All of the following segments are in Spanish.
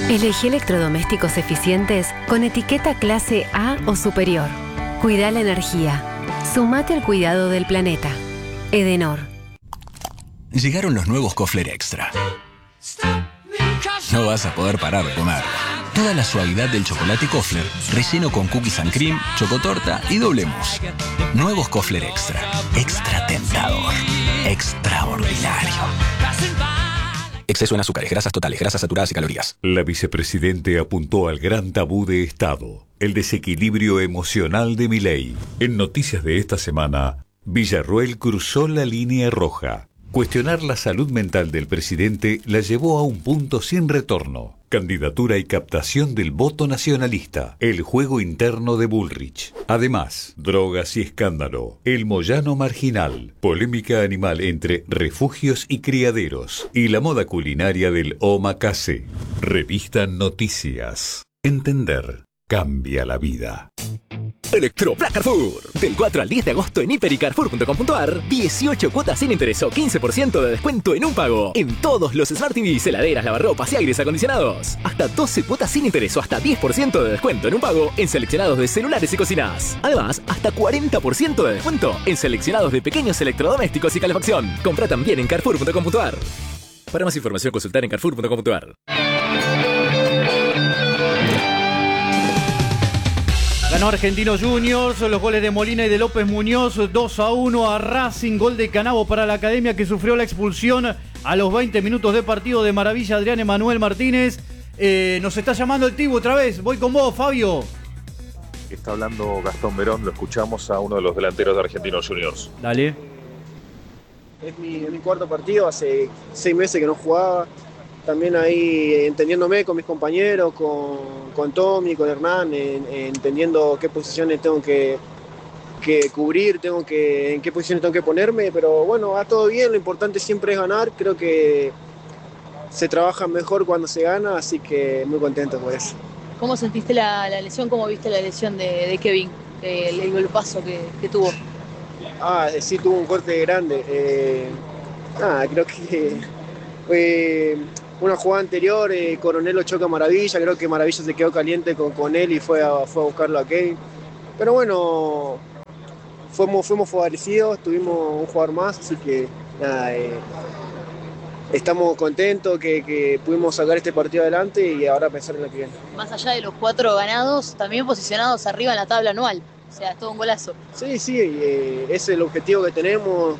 Elegí electrodomésticos eficientes con etiqueta clase A o superior. Cuida la energía. Sumate al cuidado del planeta. Edenor. Llegaron los nuevos Kofler Extra. No vas a poder parar de comer. Toda la suavidad del chocolate Kofler, relleno con cookies and cream, chocotorta y doble mousse. Nuevos Kofler Extra. Extra tentador. Extraordinario. Exceso en azúcares, grasas totales, grasas saturadas y calorías. La vicepresidente apuntó al gran tabú de Estado, el desequilibrio emocional de Milei. En noticias de esta semana, Villarroel cruzó la línea roja. Cuestionar la salud mental del presidente la llevó a un punto sin retorno. Candidatura y captación del voto nacionalista. El juego interno de Bullrich. Además, drogas y escándalo. El Moyano marginal. Polémica animal entre refugios y criaderos. Y la moda culinaria del omakase. Revista Noticias. Entender cambia la vida. Electroplan Carrefour. Del 4 al 10 de agosto en hiper.y carrefour.com.ar 18 cuotas sin interés o 15% de descuento en un pago. En todos los Smart TVs, heladeras, lavarropas y aires acondicionados. Hasta 12 cuotas sin interés o hasta 10% de descuento en un pago en seleccionados de celulares y cocinas. Además, hasta 40% de descuento en seleccionados de pequeños electrodomésticos y calefacción. Compra también en carrefour.com.ar. Para más información consultar en carrefour.com.ar. Ganó Argentinos Juniors, los goles de Molina y de López Muñoz, 2-1 a Racing, gol de Canavo para la Academia que sufrió la expulsión a los 20 minutos de partido de Maravilla Adrián Emanuel Martínez. Nos está llamando el Tibu otra vez, voy con vos, Fabio. Está hablando Gastón Verón, lo escuchamos a uno de los delanteros de Argentinos Juniors. Dale. Es mi cuarto partido, hace 6 meses que no jugaba. También ahí entendiéndome con mis compañeros, con Tommy, con Hernán, entendiendo qué posiciones tengo que cubrir, en qué posiciones tengo que ponerme, pero bueno, va todo bien, lo importante siempre es ganar, creo que se trabaja mejor cuando se gana, así que muy contento por eso. ¿Cómo sentiste la lesión? ¿Cómo viste la lesión de Kevin, el golpazo que tuvo? Sí, tuvo un corte grande, creo que fue una jugada anterior, Coronel lo choca a Maravilla, creo que Maravilla se quedó caliente con él y fue a buscarlo a Kevin. Pero bueno, fuimos favorecidos, tuvimos un jugador más, así que nada, estamos contentos que pudimos sacar este partido adelante y ahora pensar en lo que viene. Más allá de los 4 ganados, también posicionados arriba en la tabla anual, o sea, es todo un golazo. Sí, ese es el objetivo que tenemos.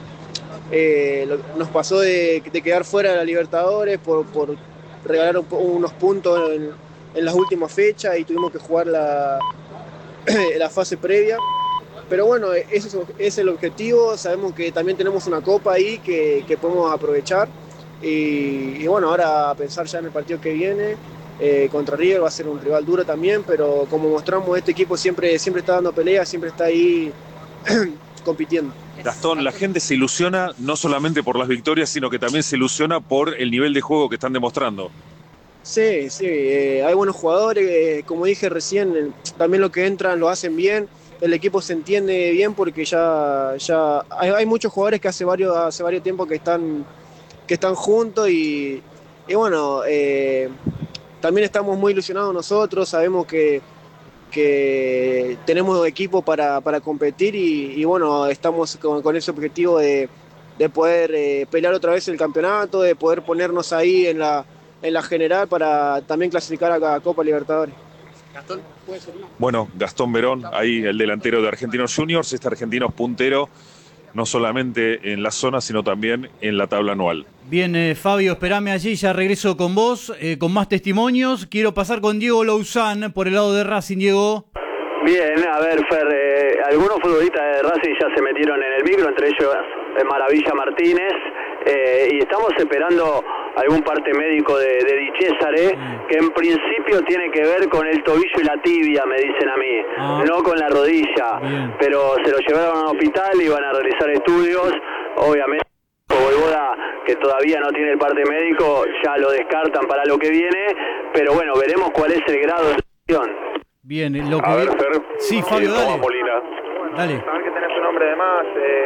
Nos pasó de quedar fuera de la Libertadores por regalar unos puntos en las últimas fechas y tuvimos que jugar la fase previa. Pero bueno, ese es el objetivo, sabemos que también tenemos una copa ahí que podemos aprovechar y bueno, ahora a pensar ya en el partido que viene contra River, va a ser un rival duro también, pero como mostramos, este equipo siempre está dando pelea, siempre está ahí compitiendo. Gastón, la gente se ilusiona no solamente por las victorias, sino que también se ilusiona por el nivel de juego que están demostrando. Sí, hay buenos jugadores, como dije recién, también los que entran lo hacen bien, el equipo se entiende bien porque ya hay muchos jugadores que hace varios tiempos que están juntos y bueno, también estamos muy ilusionados nosotros, sabemos que tenemos equipo para competir y bueno, estamos con ese objetivo de poder pelear otra vez el campeonato, de poder ponernos ahí en la general para también clasificar a Copa Libertadores. Gastón, ¿puede ser? Bueno, Gastón Verón, ahí el delantero de Argentinos Juniors, este argentino es puntero no solamente en la zona, sino también en la tabla anual. Bien, Fabio, esperame allí, ya regreso con vos, con más testimonios. Quiero pasar con Diego Louzán por el lado de Racing, Diego. Bien, a ver, Fer, algunos futbolistas de Racing ya se metieron en el micro, entre ellos Maravilla Martínez, y estamos esperando algún parte médico de Di Cesare, que en principio tiene que ver con el tobillo y la tibia, me dicen a mí, no con la rodilla. Bien. Pero se lo llevaron a un hospital y van a realizar estudios, obviamente. Voivoda, que todavía no tiene el parte médico, ya lo descartan para lo que viene, pero bueno, veremos cuál es el grado de lesión. Bien, lo que... A ver, Fer. Sí, Fabio, dale. Molina. Dale. Saber que tenés un hombre de más,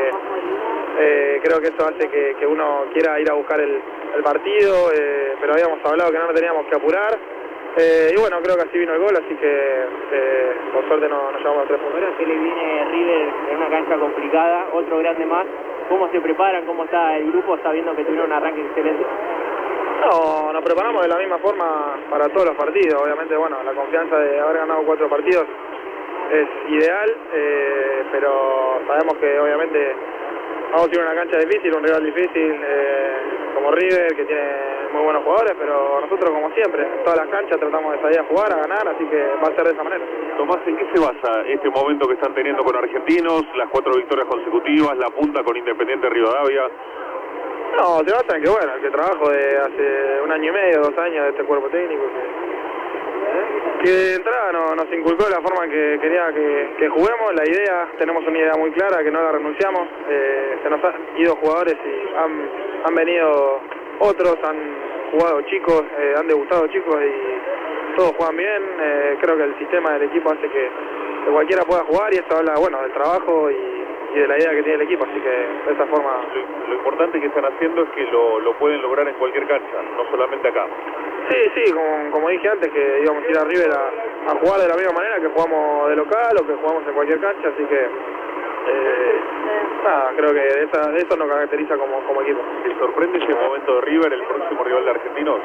creo que eso hace que uno quiera ir a buscar el partido, pero habíamos hablado que no nos teníamos que apurar, Y bueno, creo que así vino el gol, así que por suerte nos llevamos los 3 puntos. Ahora que le viene River en una cancha complicada, otro grande más. ¿Cómo se preparan? ¿Cómo está el grupo sabiendo que tuvieron un arranque excelente? No, nos preparamos de la misma forma para todos los partidos. Obviamente, bueno, la confianza de haber ganado 4 partidos es ideal, pero sabemos que obviamente vamos a ir a una cancha difícil, un rival difícil como River, que tiene muy buenos jugadores, pero nosotros como siempre, en todas las canchas tratamos de salir a jugar, a ganar, así que va a ser de esa manera. Tomás, ¿en qué se basa este momento que están teniendo con Argentinos, las 4 victorias consecutivas, la punta con Independiente Rivadavia? No, se basa en que, bueno, el que trabajo de hace 1 año y medio, 2 años de este cuerpo técnico, que de entrada nos inculcó la forma en que quería que juguemos, la idea, tenemos una idea muy clara que no la renunciamos, se nos han ido jugadores y han venido otros, han jugado chicos, han debutado chicos y todos juegan bien, creo que el sistema del equipo hace que cualquiera pueda jugar y esto habla, bueno, del trabajo y de la idea que tiene el equipo, así que de esa forma... Lo importante que están haciendo es que lo pueden lograr en cualquier cancha, no solamente acá. Sí, como dije antes, que íbamos a ir a River a jugar de la misma manera que jugamos de local o que jugamos en cualquier cancha, así que nada, creo que eso nos caracteriza como equipo. ¿Te sorprende ese momento de River, el próximo rival de Argentinos?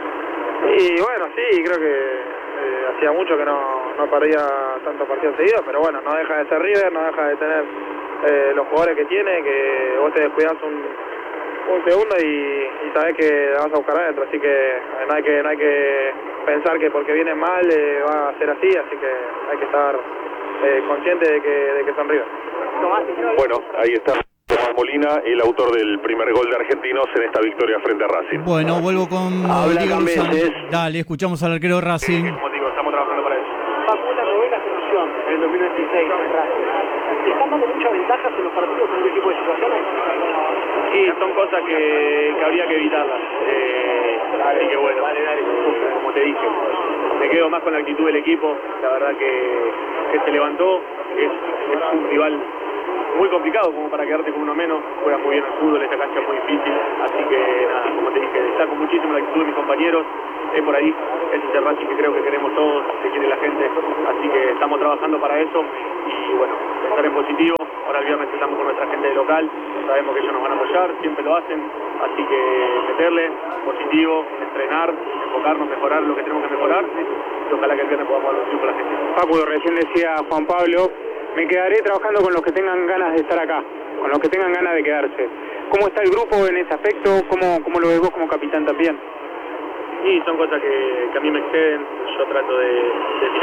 Y bueno, sí, creo que hacía mucho que no perdía tantos partidos seguidos, pero bueno, no deja de ser River, no deja de tener los jugadores que tiene, que vos te descuidás un segundo y sabés que la vas a buscar adentro, así que no hay que pensar que porque viene mal va a ser así que hay que estar consciente de que son River. Bueno, ahí está Tomás Molina, el autor del primer gol de Argentinos en esta victoria frente a Racing. Bueno, vuelvo con Diego Luzano. Dale, escuchamos al arquero de Racing. Como digo, estamos trabajando para eso. Facu, la novena solución en el 2016 en Racing. ¿Están dando muchas ventajas en los partidos con este tipo de situaciones? Sí, son cosas que habría que evitarlas. Así que bueno, como te dije, me quedo más con la actitud del equipo. La verdad que se levantó, es un rival muy complicado como para quedarte con uno menos, juega muy bien al fútbol, esta cancha es muy difícil, así que nada, como te dije, destaco muchísimo la actitud de mis compañeros, es por ahí, ese es el Racing que creo que queremos todos, que quiere la gente, así que estamos trabajando para eso y bueno, pensar en positivo, ahora el viernes estamos con nuestra gente de local, sabemos que ellos nos van a apoyar, siempre lo hacen, así que meterle, positivo, entrenar, enfocarnos, mejorar lo que tenemos que mejorar y ojalá que el viernes podamos dar un triunfo a la gente. Facu, recién decía Juan Pablo, me quedaré trabajando con los que tengan ganas de estar acá, con los que tengan ganas de quedarse. ¿Cómo está el grupo en ese aspecto? ¿Cómo lo ves vos como capitán también? Y son cosas que a mí me exceden, yo trato de